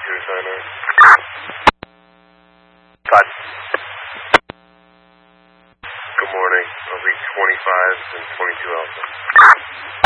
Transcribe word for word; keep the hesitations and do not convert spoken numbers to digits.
two sign on. Five. Good morning. I'll read twenty-five and twenty-two Alpha.